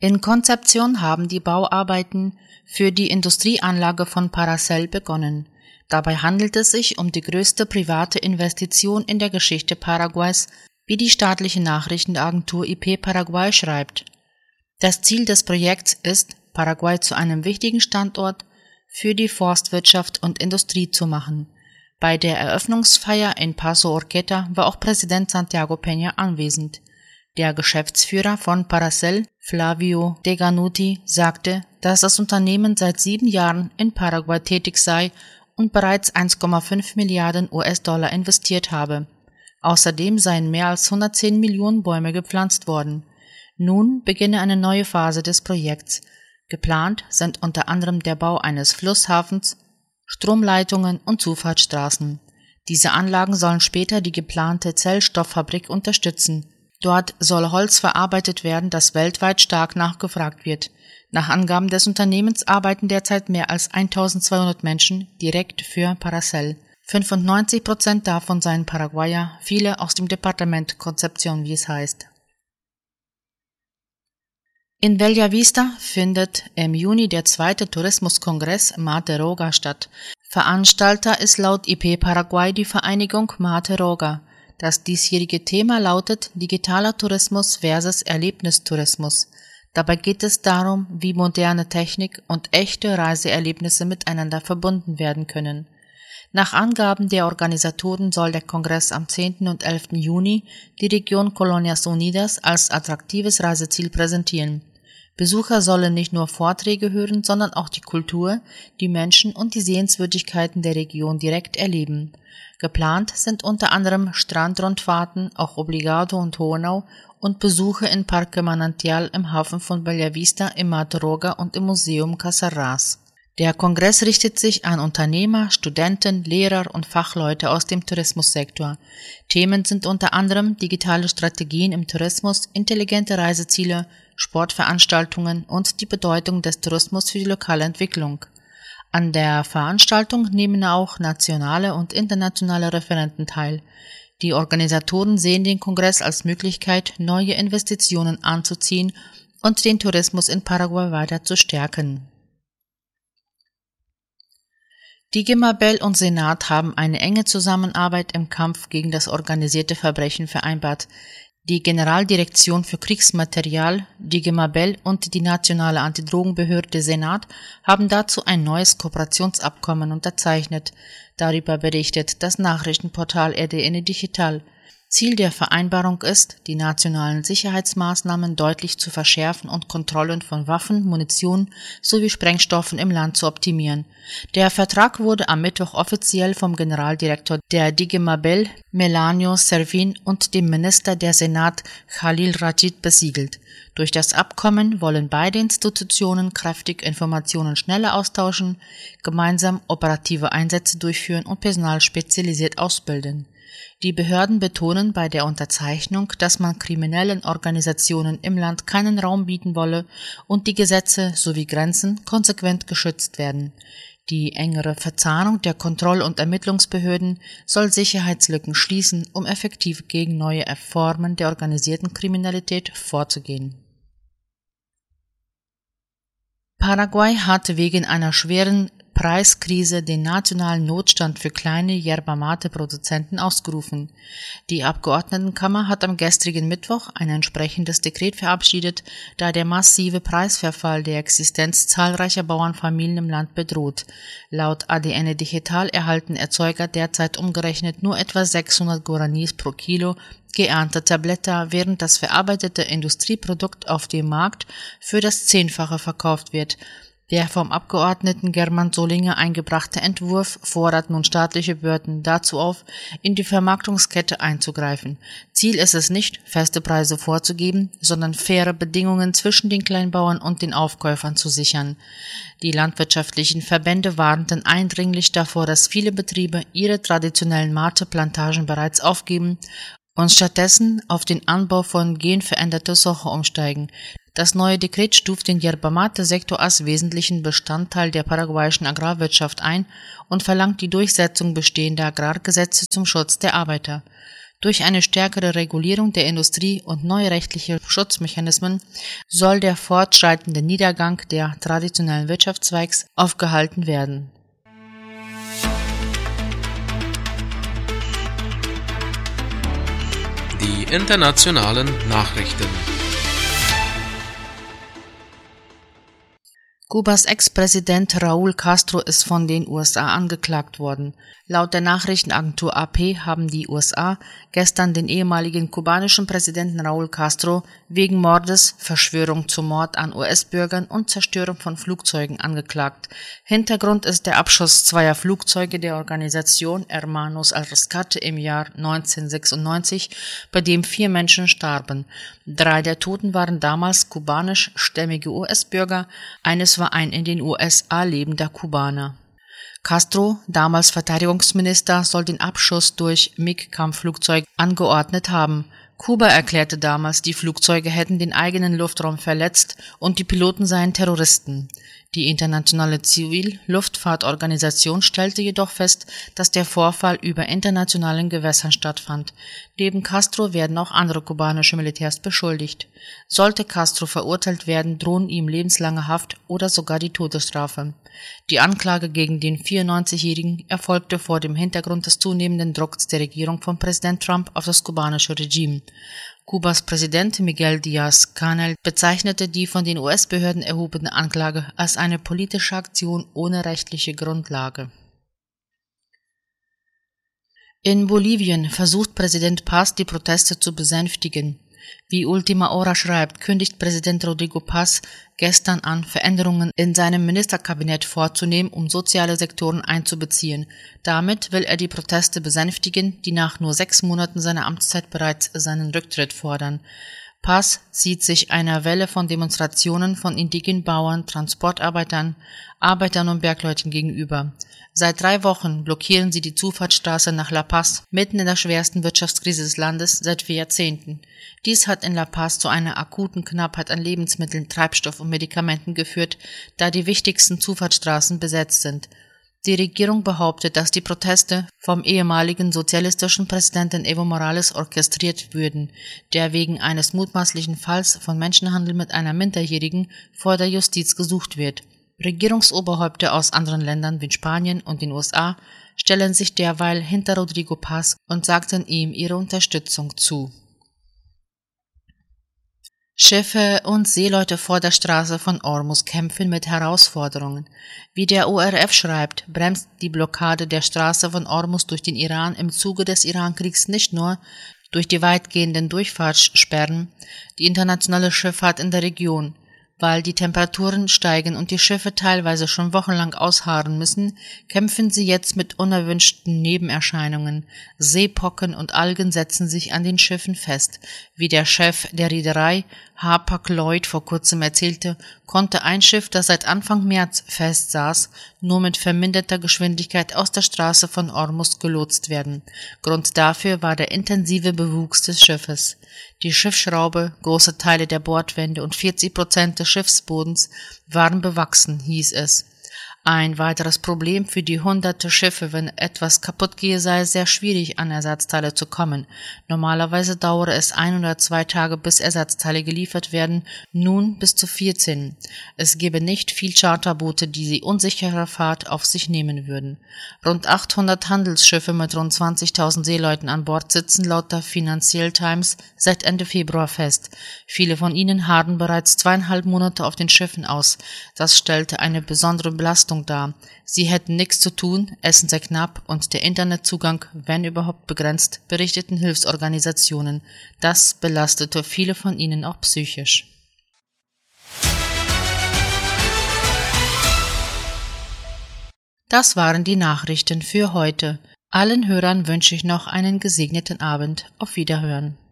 In Konzeption haben die Bauarbeiten für die Industrieanlage von Paracel begonnen. Dabei handelt es sich um die größte private Investition in der Geschichte Paraguays, wie die staatliche Nachrichtenagentur IP Paraguay schreibt. Das Ziel des Projekts ist, Paraguay zu einem wichtigen Standort für die Forstwirtschaft und Industrie zu machen. Bei der Eröffnungsfeier in Paso Urqueta war auch Präsident Santiago Peña anwesend. Der Geschäftsführer von Paracel, Flavio Deganuti, sagte, dass das Unternehmen seit 7 Jahren in Paraguay tätig sei und bereits 1,5 Milliarden US-Dollar investiert habe. Außerdem seien mehr als 110 Millionen Bäume gepflanzt worden. Nun beginne eine neue Phase des Projekts. Geplant sind unter anderem der Bau eines Flusshafens, Stromleitungen und Zufahrtsstraßen. Diese Anlagen sollen später die geplante Zellstofffabrik unterstützen. Dort soll Holz verarbeitet werden, das weltweit stark nachgefragt wird. Nach Angaben des Unternehmens arbeiten derzeit mehr als 1200 Menschen direkt für Paracel. 95% davon seien Paraguayer, viele aus dem Departement Concepción, wie es heißt. In Bellavista findet im Juni der 2. Tourismuskongress Materoga statt. Veranstalter ist laut IP Paraguay die Vereinigung Materoga. Das diesjährige Thema lautet Digitaler Tourismus versus Erlebnistourismus. Dabei geht es darum, wie moderne Technik und echte Reiseerlebnisse miteinander verbunden werden können. Nach Angaben der Organisatoren soll der Kongress am 10. und 11. Juni die Region Colonias Unidas als attraktives Reiseziel präsentieren. Besucher sollen nicht nur Vorträge hören, sondern auch die Kultur, die Menschen und die Sehenswürdigkeiten der Region direkt erleben. Geplant sind unter anderem Strandrundfahrten, auch Obligado und Hohenau, und Besuche in Parque Manantial im Hafen von Bellavista, im Materoga und im Museum Casaras. Der Kongress richtet sich an Unternehmer, Studenten, Lehrer und Fachleute aus dem Tourismussektor. Themen sind unter anderem digitale Strategien im Tourismus, intelligente Reiseziele, Sportveranstaltungen und die Bedeutung des Tourismus für die lokale Entwicklung. An der Veranstaltung nehmen auch nationale und internationale Referenten teil. Die Organisatoren sehen den Kongress als Möglichkeit, neue Investitionen anzuziehen und den Tourismus in Paraguay weiter zu stärken. Die GEMABEL und Senat haben eine enge Zusammenarbeit im Kampf gegen das organisierte Verbrechen vereinbart. Die Generaldirektion für Kriegsmaterial, die GEMABEL und die nationale Antidrogenbehörde Senat haben dazu ein neues Kooperationsabkommen unterzeichnet. Darüber berichtet das Nachrichtenportal RDN Digital. Ziel der Vereinbarung ist, die nationalen Sicherheitsmaßnahmen deutlich zu verschärfen und Kontrollen von Waffen, Munition sowie Sprengstoffen im Land zu optimieren. Der Vertrag wurde am Mittwoch offiziell vom Generaldirektor der GEMABEL, Melanio Servin, und dem Minister der Senat, Khalil Rajid, besiegelt. Durch das Abkommen wollen beide Institutionen kräftig Informationen schneller austauschen, gemeinsam operative Einsätze durchführen und Personal spezialisiert ausbilden. Die Behörden betonen bei der Unterzeichnung, dass man kriminellen Organisationen im Land keinen Raum bieten wolle und die Gesetze sowie Grenzen konsequent geschützt werden. Die engere Verzahnung der Kontroll- und Ermittlungsbehörden soll Sicherheitslücken schließen, um effektiv gegen neue Formen der organisierten Kriminalität vorzugehen. Paraguay hat wegen einer schweren Preiskrise den nationalen Notstand für kleine Yerba-Mate-Produzenten ausgerufen. Die Abgeordnetenkammer hat am gestrigen Mittwoch ein entsprechendes Dekret verabschiedet, da der massive Preisverfall der Existenz zahlreicher Bauernfamilien im Land bedroht. Laut ADN Digital erhalten Erzeuger derzeit umgerechnet nur etwa 600 Guaraníes pro Kilo geernteter Blätter, während das verarbeitete Industrieprodukt auf dem Markt für das 10-fache verkauft wird. Der vom Abgeordneten German Solinger eingebrachte Entwurf fordert nun staatliche Behörden dazu auf, in die Vermarktungskette einzugreifen. Ziel ist es nicht, feste Preise vorzugeben, sondern faire Bedingungen zwischen den Kleinbauern und den Aufkäufern zu sichern. Die landwirtschaftlichen Verbände warnten eindringlich davor, dass viele Betriebe ihre traditionellen Mate-Plantagen bereits aufgeben und stattdessen auf den Anbau von genveränderter Soja umsteigen. Das neue Dekret stuft den Yerba-Mate-Sektor als wesentlichen Bestandteil der paraguayischen Agrarwirtschaft ein und verlangt die Durchsetzung bestehender Agrargesetze zum Schutz der Arbeiter. Durch eine stärkere Regulierung der Industrie und neue rechtliche Schutzmechanismen soll der fortschreitende Niedergang der traditionellen Wirtschaftszweigs aufgehalten werden. Die internationalen Nachrichten. Kubas Ex-Präsident Raúl Castro ist von den USA angeklagt worden. Laut der Nachrichtenagentur AP haben die USA gestern den ehemaligen kubanischen Präsidenten Raúl Castro wegen Mordes, Verschwörung zum Mord an US-Bürgern und Zerstörung von Flugzeugen angeklagt. Hintergrund ist der Abschuss zweier Flugzeuge der Organisation Hermanos al Rescate im Jahr 1996, bei dem 4 Menschen starben. 3 der Toten waren damals kubanischstämmige US-Bürger, eines war ein in den USA lebender Kubaner. Castro, damals Verteidigungsminister, soll den Abschuss durch MiG-Kampfflugzeug angeordnet haben. Kuba erklärte damals, die Flugzeuge hätten den eigenen Luftraum verletzt und die Piloten seien Terroristen. Die internationale Zivilluftfahrtorganisation stellte jedoch fest, dass der Vorfall über internationalen Gewässern stattfand. Neben Castro werden auch andere kubanische Militärs beschuldigt. Sollte Castro verurteilt werden, drohen ihm lebenslange Haft oder sogar die Todesstrafe. Die Anklage gegen den 94-Jährigen erfolgte vor dem Hintergrund des zunehmenden Drucks der Regierung von Präsident Trump auf das kubanische Regime. Kubas Präsident Miguel Díaz-Canel bezeichnete die von den US-Behörden erhobene Anklage als eine politische Aktion ohne rechtliche Grundlage. In Bolivien versucht Präsident Paz, die Proteste zu besänftigen. Wie Ultima Hora schreibt, kündigt Präsident Rodrigo Paz gestern an, Veränderungen in seinem Ministerkabinett vorzunehmen, um soziale Sektoren einzubeziehen. Damit will er die Proteste besänftigen, die nach nur 6 Monaten seiner Amtszeit bereits seinen Rücktritt fordern. Paz sieht sich einer Welle von Demonstrationen von indigenen Bauern, Transportarbeitern, Arbeitern und Bergleuten gegenüber. Seit 3 Wochen blockieren sie die Zufahrtsstraße nach La Paz, mitten in der schwersten Wirtschaftskrise des Landes seit 4 Jahrzehnten. Dies hat in La Paz zu einer akuten Knappheit an Lebensmitteln, Treibstoff und Medikamenten geführt, da die wichtigsten Zufahrtsstraßen besetzt sind. Die Regierung behauptet, dass die Proteste vom ehemaligen sozialistischen Präsidenten Evo Morales orchestriert würden, der wegen eines mutmaßlichen Falls von Menschenhandel mit einer Minderjährigen vor der Justiz gesucht wird. Regierungsoberhäupter aus anderen Ländern wie Spanien und den USA stellen sich derweil hinter Rodrigo Paz und sagten ihm ihre Unterstützung zu. Schiffe und Seeleute vor der Straße von Ormus kämpfen mit Herausforderungen. Wie der ORF schreibt, bremst die Blockade der Straße von Ormus durch den Iran im Zuge des Irankriegs nicht nur durch die weitgehenden Durchfahrtssperren die internationale Schifffahrt in der Region. Weil die Temperaturen steigen und die Schiffe teilweise schon wochenlang ausharren müssen, kämpfen sie jetzt mit unerwünschten Nebenerscheinungen. Seepocken und Algen setzen sich an den Schiffen fest. Wie der Chef der Reederei, Hapag-Lloyd, vor kurzem erzählte, konnte ein Schiff, das seit Anfang März festsaß, nur mit verminderter Geschwindigkeit aus der Straße von Ormus gelotst werden. Grund dafür war der intensive Bewuchs des Schiffes. Die Schiffsschraube, große Teile der Bordwände und 40% des Schiffsbodens waren bewachsen, hieß es. Ein weiteres Problem für die hunderte Schiffe, wenn etwas kaputt gehe, sei sehr schwierig, an Ersatzteile zu kommen. Normalerweise dauere es 1 oder 2 Tage, bis Ersatzteile geliefert werden, nun bis zu 14. Es gebe nicht viel Charterboote, die die unsichere Fahrt auf sich nehmen würden. Rund 800 Handelsschiffe mit rund 20.000 Seeleuten an Bord sitzen laut der Financial Times seit Ende Februar fest. Viele von ihnen harren bereits 2,5 Monate auf den Schiffen aus. Das stellte eine besondere Belastung dar. Sie hätten nichts zu tun, Essen sei knapp und der Internetzugang, wenn überhaupt begrenzt, berichteten Hilfsorganisationen. Das belastete viele von ihnen auch psychisch. Das waren die Nachrichten für heute. Allen Hörern wünsche ich noch einen gesegneten Abend. Auf Wiederhören.